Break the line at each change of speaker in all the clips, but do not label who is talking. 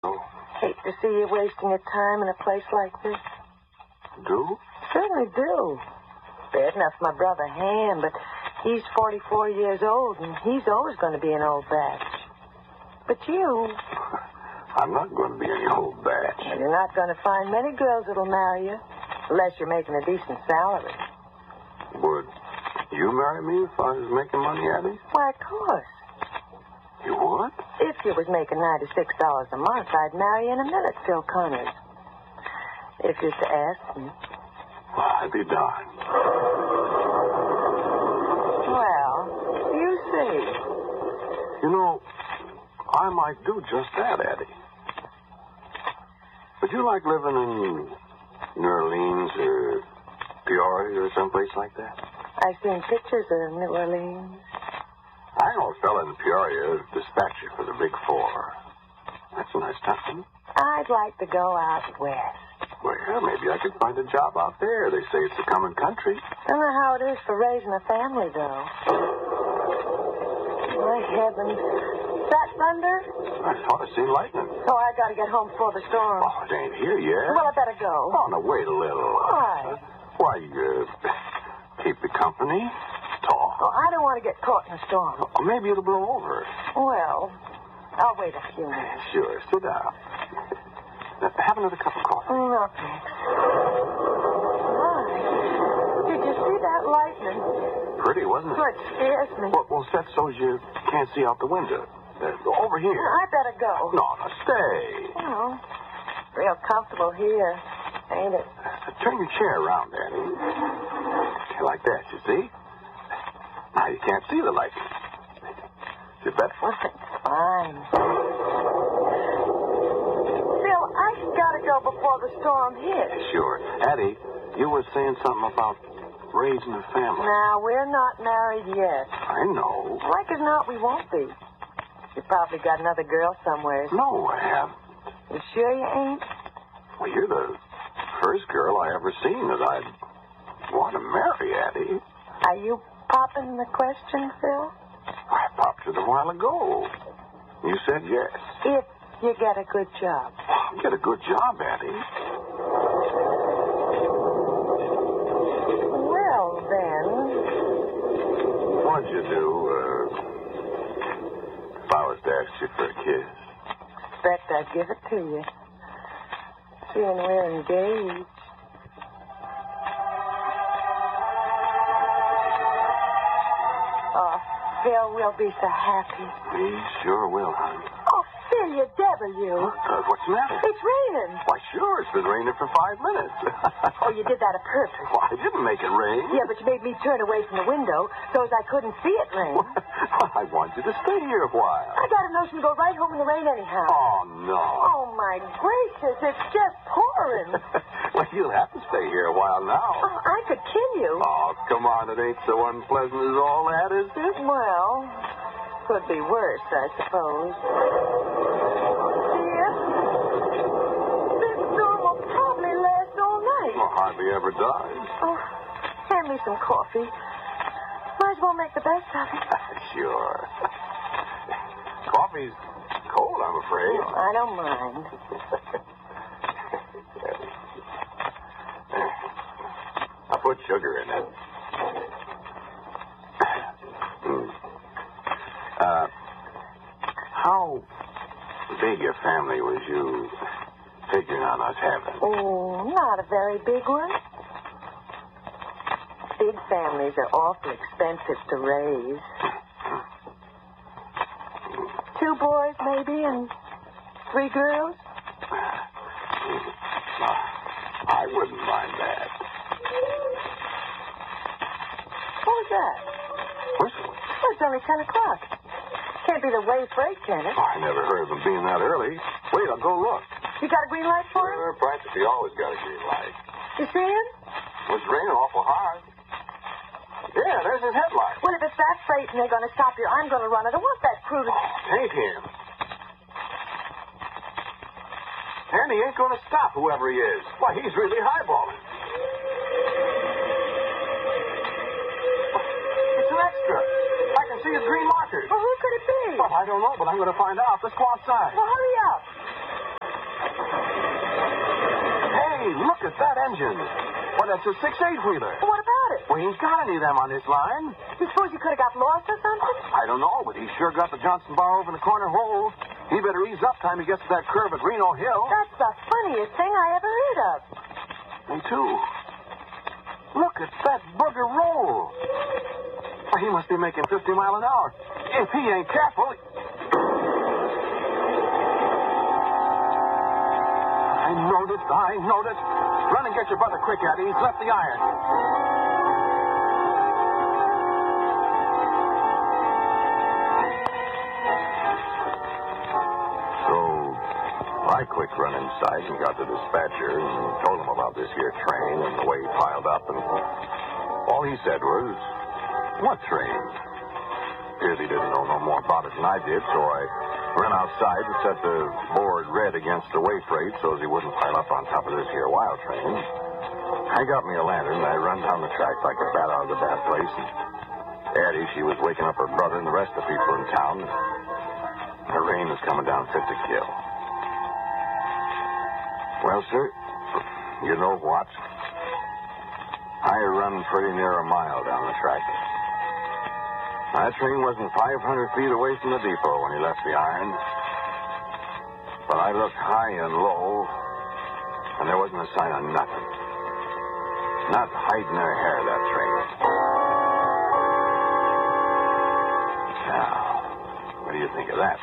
Hate to see you wasting your time in a place like this.
Do?
Certainly do. Bad enough my brother Ham, but he's 44 years old, and he's always going to be an old batch. But you...
I'm not going to be any old batch.
Well, you're not going to find many girls that'll marry you, unless you're making a decent salary.
Would you marry me if I was making money, Addie?
Why, of course.
You would?
If you was making $96 a month, I'd marry you in a minute, Phil Connors. If you're to ask me.
Well, I'd be darned.
Well, you see.
You know, I might do just that, Addie. Would you like living in New Orleans or Peoria or someplace like that?
I've seen pictures of New Orleans.
I know a fella in Peoria, dispatcher for the Big Four. That's a nice town.
I'd like to go out west.
Well, maybe I could find a job out there. They say it's a common country.
Don't know how it is for raising a family, though. My heavens. That thunder?
I thought I seen lightning.
Oh, I gotta get home before the storm.
Oh, it ain't here yet.
Well, I better go.
Oh, no, wait a little.
Why?
Why, keep the company, talk.
Oh, I don't want to get caught in a storm.
Oh, maybe it'll blow over.
Well, I'll wait a few minutes.
Sure, sit down. Have another cup of coffee.
No, thanks. My. Did you see that lightning?
Pretty, wasn't it?
Oh, it scares me.
Well, set so you can't see out the window. Over here.
I better go.
No, stay.
Well, real comfortable here, ain't it?
Turn your chair around, Danny. Like that, you see? Now you can't see the lightning. Is it better?
Well, it's fine. Phil, I gotta go before the storm hits.
Sure. Addie, you were saying something about raising a family.
Now, we're not married yet.
I know.
Like as not, we won't be. You probably got another girl somewhere.
No, I haven't.
You sure you ain't?
Well, you're the first girl I ever seen that I'd want to marry, Addie.
Are you popping the question, Phil?
I popped it a while ago. You said yes.
If you get a good job.
Get a good job, Addie.
Well, then.
What'd you do, if I was to ask you for a kiss?
Expect I'd give it to you. Seeing we're engaged. Oh, Phil, we'll be so happy.
We sure will, hon.
Oh, Phil, you devil, you.
What's the matter?
It's raining.
Why, sure. It's been raining for 5 minutes.
Oh, you did that on purpose.
Well, I didn't make it rain.
Yeah, but you made me turn away from the window so as I couldn't see it rain.
I want you to stay here a while.
I got a notion to go right home in the rain anyhow.
Oh, no.
Oh, my gracious, it's just pouring.
Well, you'll have to stay here a while now.
Oh, I could kill you.
Oh, come on. It ain't so unpleasant as all that, is it?
Well, could be worse, I suppose. Dear, this storm will probably last all night.
Well, hardly ever does.
Oh, hand me some coffee. Might as well make the best of it.
Sure. Coffee's cold, I'm afraid.
Oh, I don't mind.
I put sugar in it. How big a family was you figuring on us having?
Oh, not a very big one. Big families are awfully expensive to raise. 2 boys, maybe, and 3 girls?
I wouldn't mind that.
What was that?
Whistle?
Oh, it's only 10 o'clock. Can't be the way freight, can it?
Oh, I never heard of them being that early. Wait, I'll go look.
You got a green light for him?
Sure, practically always got a green light.
You see him?
It's raining awful hard. Yeah, there's his headlight.
Well, if it's that freight and they're going to stop here, I'm going to run it. I want that crew to...
Oh, ain't him. And he ain't going to stop, whoever he is. Why, he's really highballing. It's an extra. I can see his green markers.
Well, who could it be?
Well, I don't know, but I'm going to find out. Let's go outside.
Well, hurry up.
at that engine. Well, that's a 6/8-wheeler.
What about it?
We ain't got any of them on this line.
You suppose you could have got lost or something?
I don't know, but he sure got the Johnson bar over in the corner hole. He better ease up time he gets to that curve at Reno Hill.
That's the funniest thing I ever heard of.
Me too. Look at that booger roll. Why, he must be making 50 miles an hour. If he ain't careful... I noticed. Run and get your brother quick, Eddie. He's left the iron. So, I quick run inside and got the dispatcher and told him about this here train and the way he piled up. And all he said was, "What train?" Appears he didn't know no more about it than I did, so I ran outside and set the board red against the way freight so as he wouldn't pile up on top of this here wild train. I got me a lantern and I run down the track like a bat out of the bad place. And Addie, she was waking up her brother and the rest of the people in town. The rain was coming down fit to kill. Well, sir, you know what? I run pretty near a mile down the track. That train wasn't 500 feet away from the depot when he left the iron. But I looked high and low, and there wasn't a sign of nothing. Not hiding her hair, that train. Now, what do you think of that?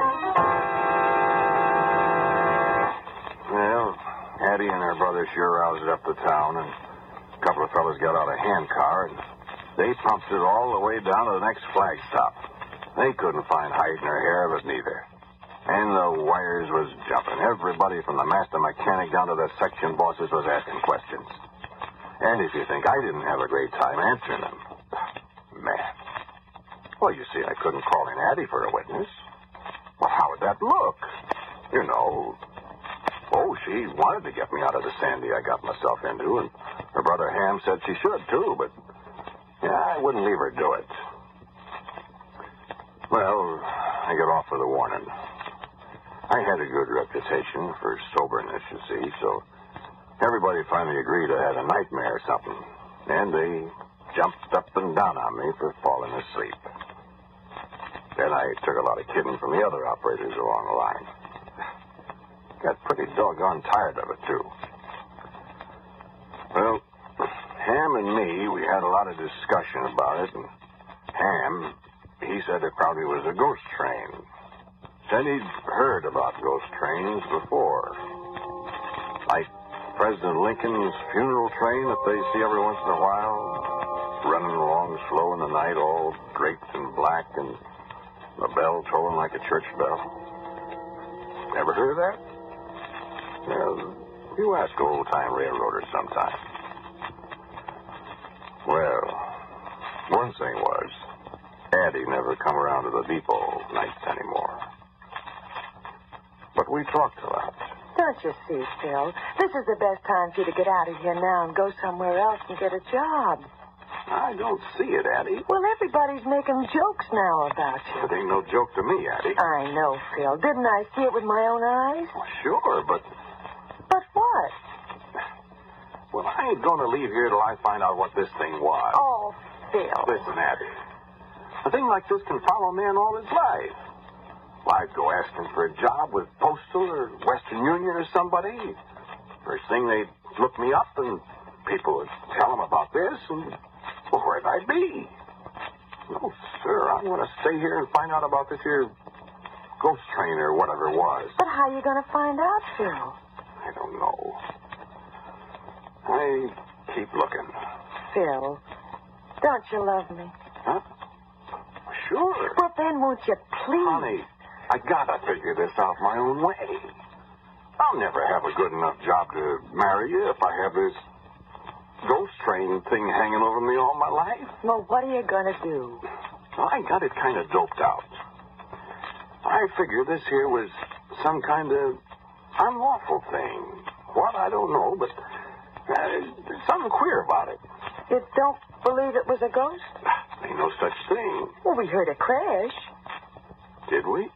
Well, Addie and her brother sure roused up the town, and a couple of fellas got out a hand car, and they pumped it all the way down to the next flag stop. They couldn't find hide in her hair of it neither. And the wires was jumping. Everybody from the master mechanic down to the section bosses was asking questions. And if you think I didn't have a great time answering them, man. Well, you see, I couldn't call in Addie for a witness. Well, how would that look? You know, she wanted to get me out of the sandy I got myself into, and her brother Ham said she should, too, but... yeah, I wouldn't leave her do it. Well, I got off with a warning. I had a good reputation for soberness, you see, so everybody finally agreed I had a nightmare or something. And they jumped up and down on me for falling asleep. Then I took a lot of kidding from the other operators along the line. Got pretty doggone tired of it, too. Well, Ham and me, we had a lot of discussion about it, and Ham, he said it probably was a ghost train. Said he'd heard about ghost trains before. Like President Lincoln's funeral train that they see every once in a while, running along slow in the night, all draped in black, and the bell tolling like a church bell. Ever heard of that? Well, you ask old-time railroaders sometime. Well, one thing was, Addie never come around to the depot nights anymore. But we talked a lot.
Don't you see, Phil? This is the best time for you to get out of here now and go somewhere else and get a job.
I don't see it, Addie.
Well, everybody's making jokes now about you.
It ain't no joke to me, Addie.
I know, Phil. Didn't I see it with my own eyes?
Well, sure, but...
But what?
Well, I ain't going to leave here till I find out what this thing was.
Oh, Phil.
Listen, Addie. A thing like this can follow a man all his life. I'd go asking for a job with Postal or Western Union or somebody. First thing, they'd look me up and people would tell them about this, and well, where'd I be? No, sir, I'm going to stay here and find out about this here ghost train or whatever it was.
But how are you going to find out, Phil?
I don't know. I keep looking.
Phil, don't you love me?
Huh? Sure.
Well, then won't you please?
Honey, I gotta figure this out my own way. I'll never have a good enough job to marry you if I have this ghost train thing hanging over me all my life.
Well, what are you going to do?
Well, I got it kind of doped out. I figure this here was some kind of unlawful thing. What, I don't know, but there's something queer about it.
You don't believe it was a ghost?
Ain't no such thing.
Well, we heard a crash.
Did we?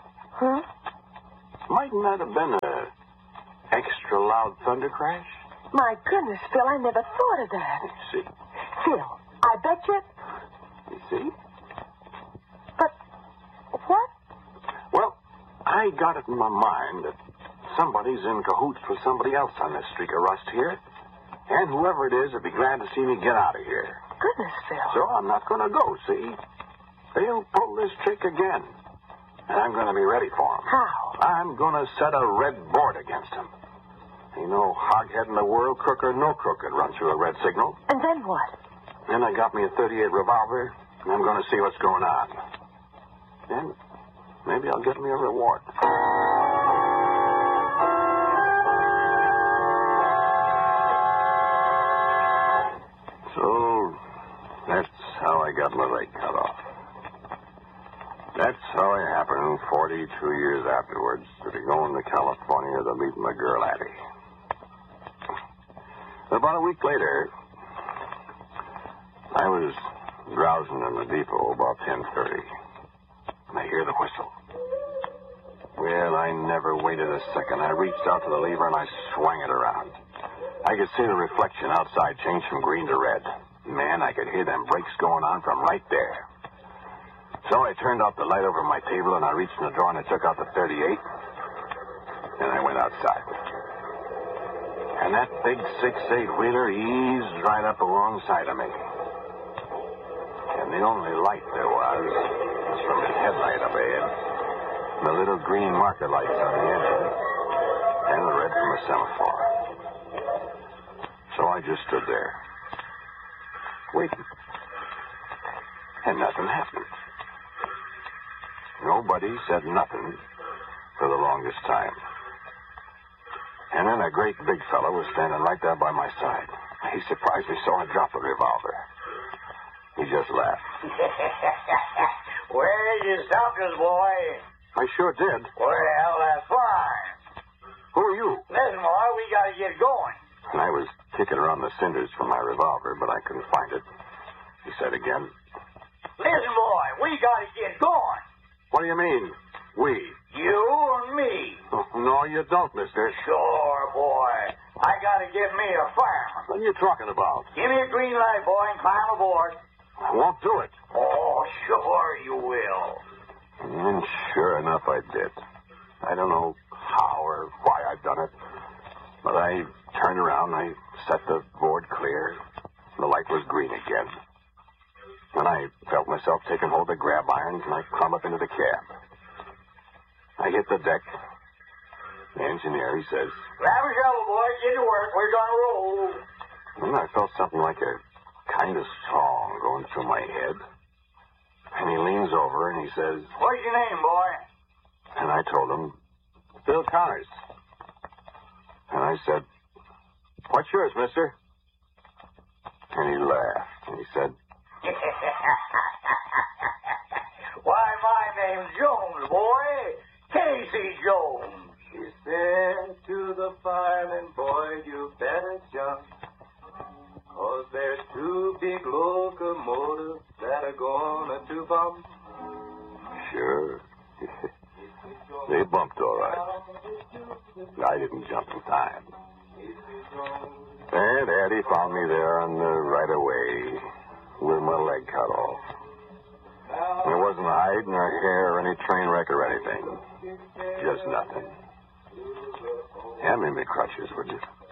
Huh?
Mightn't that have been a extra loud thunder crash?
My goodness, Phil, I never thought of that.
See?
Phil, I bet you...
You see?
But what?
Well, I got it in my mind that somebody's in cahoots with somebody else on this streak of rust here. And whoever it is would be glad to see me get out of here.
Goodness, Phil.
So I'm not going to go, see? They'll pull this trick again. And I'm going to be ready for them.
How?
I'm going to set a red board against them. Ain't no hoghead in the world, crook or no crook, could run through a red signal.
And then what?
Then I got me a .38 revolver, and I'm going to see what's going on. Then maybe I'll get me a reward. So that's how I got my leg cut off. That's how it happened 42 years afterwards to be going to California to meet my girl Addie. About a week later, I was drowsing in the depot about 10:30, and I hear the whistle. Well, I never waited a second. I reached out to the lever, and I swung it around. I could see the reflection outside change from green to red. Man, I could hear them brakes going on from right there. So I turned off the light over my table, and I reached in the drawer, and I took out the .38, and I went outside. And that big 6.8 wheeler eased right up alongside of me. And the only light there was from his headlight up ahead, the little green marker lights on the engine, and the red from a semaphore. So I just stood there, waiting. And nothing happened. Nobody said nothing for the longest time. And then a great big fellow was standing right there by my side. He surprised me so I dropped the revolver. He just laughed.
Where did you stop us, boy?
I sure did.
Well, that's fine.
Who are you?
Listen, boy, we gotta get going.
And I was kicking around the cinders for my revolver, but I couldn't find it. He said again.
Listen, boy, we gotta get going.
What do you mean, we?
You and me.
Oh, no, you don't, mister.
Sure, boy. I gotta get me a fireman.
What are you talking about?
Give me a green light, boy, and climb aboard.
I won't do it.
Oh, sure you will.
And sure enough, I did. I don't know how or why I've done it, but I turned around, I set the board clear. The light was green again. And I felt myself taking hold of the grab irons, and I climbed up into the cab. I hit the deck. The engineer, he says,
Grab a shovel, boy. Get to work. We're gonna roll.
and I felt something like a kind of song going through my head. And he leans over and he says,
What's your name, boy?
and I told him, Bill Connors. And I said, what's yours, mister? And he laughed, and he said,
Why, my name's Jones, boy. Casey Jones.
He said to the fireman, boy, you better jump. 'Cause there's two big locomotives that are gonna to bump.
sure. They bumped all right. I didn't jump in time. And Addie found me there on the right-of-way with my leg cut off. There wasn't hide nor hair or any train wreck or anything. Just nothing. Hand me my crutches, would you?